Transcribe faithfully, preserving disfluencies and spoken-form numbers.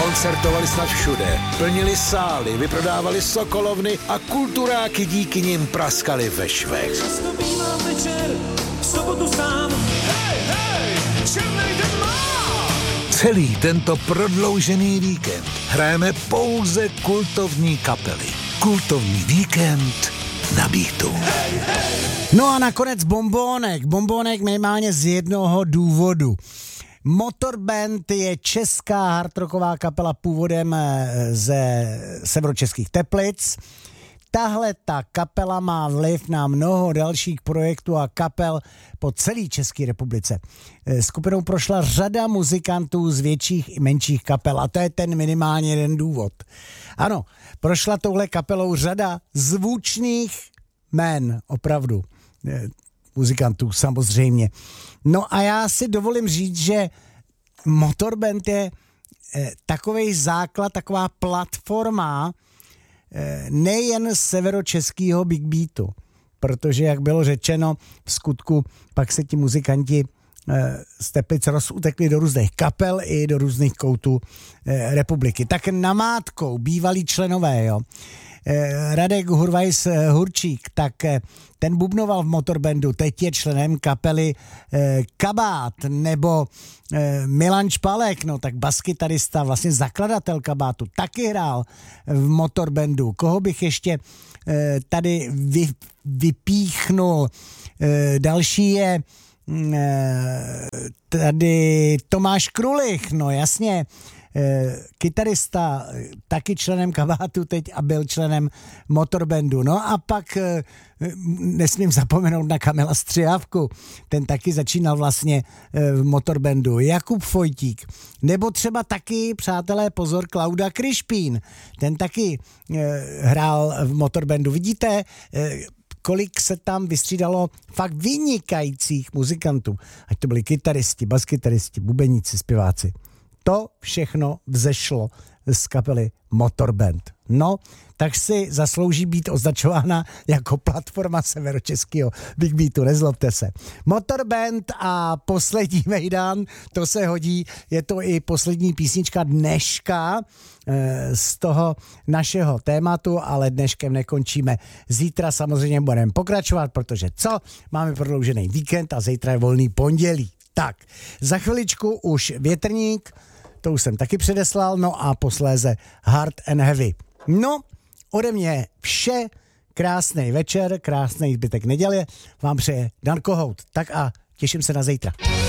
Koncertovali snad všude, plnili sály, vyprodávali sokolovny a kulturáky díky nim praskali ve švech. Často bývám večer, v sobotu sám, hej, hej, černej den mám. Celý tento prodloužený víkend hrajeme pouze kultovní kapely. Kultovní víkend na Beatu. Hej, hej. No a nakonec bombónek. Bombónek minimálně z jednoho důvodu. Motorband je česká hardrocková kapela původem ze severočeských Teplic. Tahle ta kapela má vliv na mnoho dalších projektů a kapel po celé České republice. Skupinou prošla řada muzikantů z větších i menších kapel a to je ten minimálně jeden důvod. Ano, prošla touhle kapelou řada zvučných jmén, opravdu. Muzikantů samozřejmě. No a já si dovolím říct, že Motorband je eh, takovej základ, taková platforma eh, nejen severočeského Big Beatu, protože, jak bylo řečeno, v skutku pak se ti muzikanti eh, z Teplic rozutekli do různých kapel i do různých koutů eh, republiky. Tak namátkou bývalí členové, jo. Radek Hurvajs Hurčík, tak ten bubnoval v Motorbandu, teď je členem kapely Kabát, nebo Milan Špalek, no tak baskytarista, vlastně zakladatel Kabátu, taky hrál v Motorbandu. Koho bych ještě tady vy, vypíchnul? Další je tady Tomáš Krulich, no jasně, kytarista, taky členem Kabátu teď a byl členem Motorbandu. No a pak nesmím zapomenout na Kamila Střihavku, ten taky začínal vlastně v Motorbandu. Jakub Fojtík, nebo třeba taky, přátelé, pozor, Klauda Krišpín, ten taky hrál v Motorbandu. Vidíte, kolik se tam vystřídalo fakt vynikajících muzikantů. Ať to byli kytaristi, baskytaristi, bubeníci, zpěváci. To všechno vzešlo z kapely Motorband. No, tak si zaslouží být označována jako platforma severočeského Big Beatu, nezlobte se. Motorband a poslední mejdan, to se hodí, je to i poslední písnička dneška e, z toho našeho tématu, ale dneškem nekončíme. Zítra samozřejmě budeme pokračovat, protože co? Máme prodloužený víkend a zítra je volný pondělí. Tak, za chviličku už Větrník, to už jsem taky předeslal, no a posléze Hard and Heavy. No, ode mě vše, krásný večer, krásný zbytek neděle, vám přeje Dan Kohout. Tak a těším se na zítra.